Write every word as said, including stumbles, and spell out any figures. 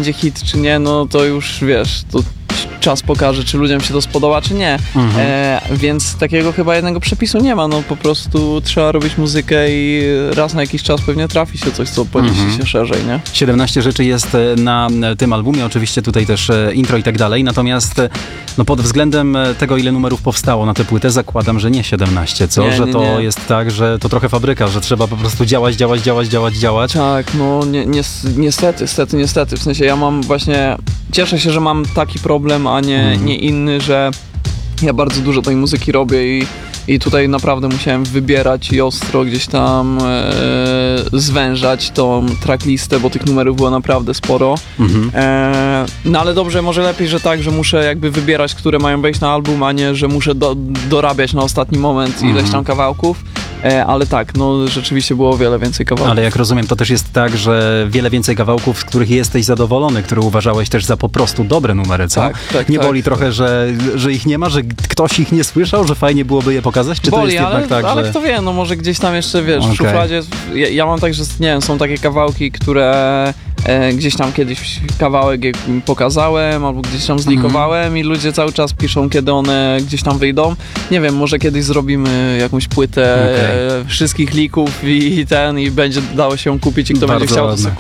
będzie hit czy nie, no to już wiesz, to czas pokaże, czy ludziom się to spodoba, czy nie. Mhm. E, więc takiego chyba jednego przepisu nie ma, no po prostu trzeba robić muzykę i raz na jakiś czas pewnie trafi się coś, co podniesie mhm. się szerzej, nie? siedemnaście rzeczy jest na tym albumie, oczywiście tutaj też intro i tak dalej, natomiast no pod względem tego, ile numerów powstało na tę płytę, zakładam, że nie siedemnaście, co? Nie, że nie, to nie. jest tak, że to trochę fabryka, że trzeba po prostu działać, działać, działać, działać, działać. Tak, no ni ni niestety, niestety, niestety, w sensie ja mam właśnie, cieszę się, że mam taki problem, a nie, mhm. nie inny, że ja bardzo dużo tej muzyki robię i I tutaj naprawdę musiałem wybierać i ostro gdzieś tam e, zwężać tą tracklistę, bo tych numerów było naprawdę sporo. Mhm. E, no ale dobrze, może lepiej, że tak, że muszę jakby wybierać, które mają wejść na album, a nie, że muszę do, dorabiać na ostatni moment mhm. ileś tam kawałków. E, ale tak, no rzeczywiście było o wiele więcej kawałków. Ale jak rozumiem, to też jest tak, że wiele więcej kawałków, z których jesteś zadowolony, które uważałeś też za po prostu dobre numery, co? Tak, tak, nie tak. boli trochę, że, że ich nie ma, że ktoś ich nie słyszał, że fajnie byłoby je pokazać? Czy boli, to jest ale, jednak tak, ale że... kto wie, no może gdzieś tam jeszcze, wiesz, okay. w szufladzie, ja, ja mam tak, że nie wiem, są takie kawałki, które e, gdzieś tam kiedyś kawałek pokazałem, albo gdzieś tam zlikowałem mhm. i ludzie cały czas piszą, kiedy one gdzieś tam wyjdą. Nie wiem, może kiedyś zrobimy jakąś płytę okay. e, wszystkich lików i ten, i będzie dało się ją kupić i kto Bardzo będzie chciał, ładne. to sobie